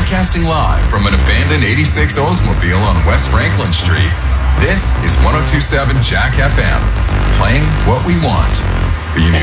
Broadcasting live from an abandoned 86 Oldsmobile on West Franklin Street, this is 102.7 Jack FM. Playing what we want. Be news.